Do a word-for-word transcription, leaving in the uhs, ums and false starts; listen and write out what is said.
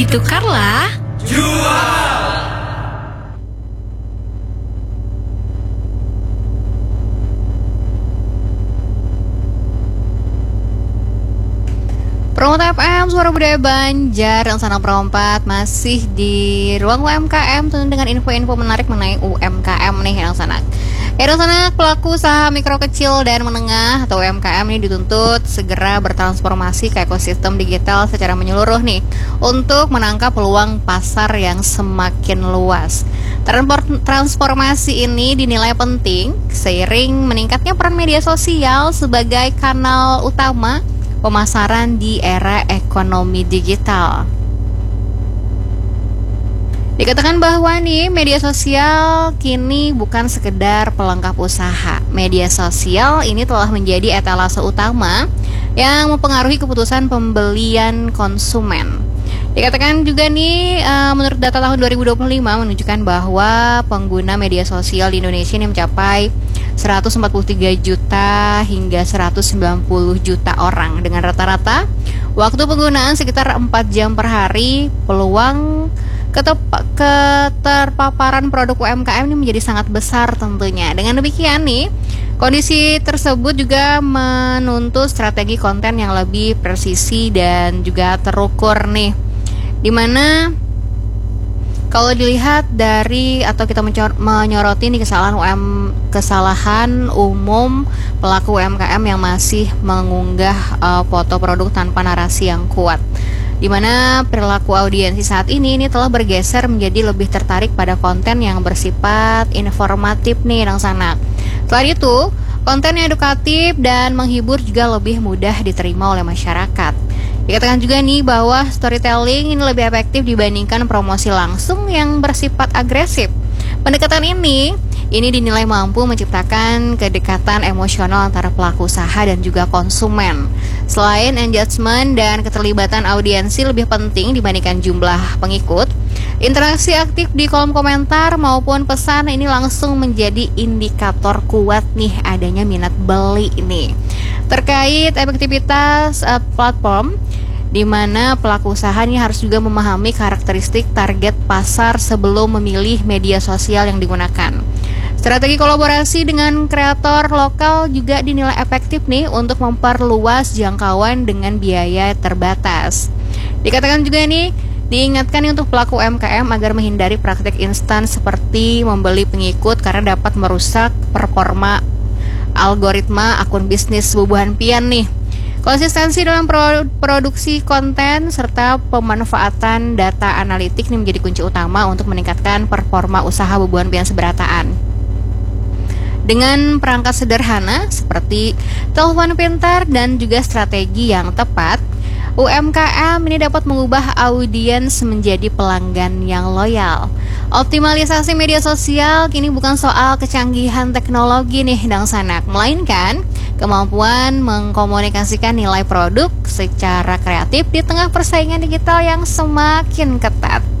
Ditukarlah. Jual. Promo T F M, Suara Budaya Banjar, yang sana perempat masih di ruang U M K M, tentu dengan info-info menarik mengenai U M K M nih yang sana. Ya sana, pelaku usaha mikro kecil dan menengah atau U M K M ini dituntut segera bertransformasi ke ekosistem digital secara menyeluruh nih untuk menangkap peluang pasar yang semakin luas. Transformasi ini dinilai penting seiring meningkatnya peran media sosial sebagai kanal utama pemasaran di era ekonomi digital. Dikatakan bahwa nih media sosial kini bukan sekedar pelengkap usaha. Media sosial ini telah menjadi etalase utama yang mempengaruhi keputusan pembelian konsumen. Dikatakan juga nih uh, menurut data tahun dua ribu dua puluh lima menunjukkan bahwa pengguna media sosial di Indonesia ini mencapai seratus empat puluh tiga juta hingga seratus sembilan puluh juta orang. Dengan rata-rata waktu penggunaan sekitar empat jam per hari, peluang ketep- keterpaparan produk U M K M ini menjadi sangat besar tentunya. Dengan demikian nih, kondisi tersebut juga menuntut strategi konten yang lebih presisi dan juga terukur nih. Dimana kalau dilihat dari atau kita mencor- menyoroti nih kesalahan U M kesalahan umum pelaku U M K M yang masih mengunggah uh, foto produk tanpa narasi yang kuat. Di mana perilaku audiensi saat ini ini telah bergeser menjadi lebih tertarik pada konten yang bersifat informatif nih yang sana. Selain itu, konten yang edukatif dan menghibur juga lebih mudah diterima oleh masyarakat. Dikatakan juga nih bahwa storytelling ini lebih efektif dibandingkan promosi langsung yang bersifat agresif. Pendekatan ini ini dinilai mampu menciptakan kedekatan emosional antara pelaku usaha dan juga konsumen. Selain engagement dan keterlibatan audiensi lebih penting dibandingkan jumlah pengikut, interaksi aktif di kolom komentar maupun pesan ini langsung menjadi indikator kuat nih adanya minat beli ini. Terkait efektivitas uh, platform, di mana pelaku usaha ini harus juga memahami karakteristik target pasar sebelum memilih media sosial yang digunakan. Strategi kolaborasi dengan kreator lokal juga dinilai efektif nih untuk memperluas jangkauan dengan biaya terbatas. Dikatakan juga nih, diingatkan nih untuk pelaku U M K M agar menghindari praktik instan seperti membeli pengikut karena dapat merusak performa algoritma akun bisnis bubuhan pian nih. Konsistensi dalam pro- produksi konten serta pemanfaatan data analitik ini menjadi kunci utama untuk meningkatkan performa usaha bubuhan pian seberataan. Dengan perangkat sederhana seperti telepon pintar dan juga strategi yang tepat, U M K M ini dapat mengubah audiens menjadi pelanggan yang loyal. Optimalisasi media sosial kini bukan soal kecanggihan teknologi nih dang sanak, melainkan kemampuan mengkomunikasikan nilai produk secara kreatif di tengah persaingan digital yang semakin ketat.